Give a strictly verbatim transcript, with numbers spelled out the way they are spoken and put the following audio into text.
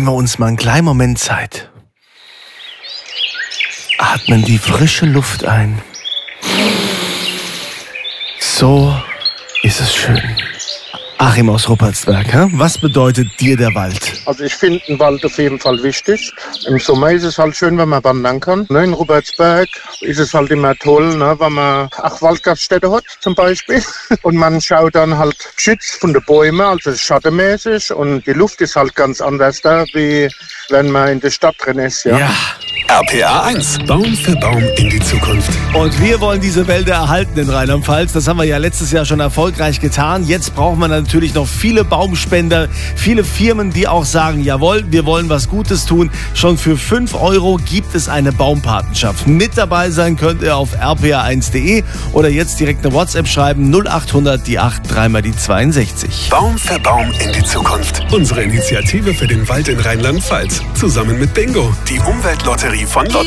nehmen wir uns mal einen kleinen Moment Zeit. Atmen die frische Luft ein. So ist es schön. Achim aus Ruppertsberg, hä? Was bedeutet dir der Wald? Also ich finde den Wald auf jeden Fall wichtig. Im Sommer ist es halt schön, wenn man wandern kann. Ne, in Ruppertsberg ist es halt immer toll, ne, wenn man auch Waldgaststätte hat zum Beispiel. Und man schaut dann halt geschützt von den Bäumen, also schattenmäßig. Und die Luft ist halt ganz anders da, wie wenn man in der Stadt drin ist. Ja. Ja. R P A eins. Baum für Baum in die Zukunft. Und wir wollen diese Wälder erhalten in Rheinland-Pfalz. Das haben wir ja letztes Jahr schon erfolgreich getan. Jetzt brauchen wir natürlich noch viele Baumspender, viele Firmen, die auch sagen, jawohl, wir wollen was Gutes tun. Schon für fünf Euro gibt es eine Baumpatenschaft. Mit dabei sein könnt ihr auf r p a eins punkt de oder jetzt direkt eine WhatsApp schreiben, null acht hundert die acht, dreimal die zweiundsechzig. Baum für Baum in die Zukunft. Unsere Initiative für den Wald in Rheinland-Pfalz. Zusammen mit Bingo, die Umweltlotterie von Lotto.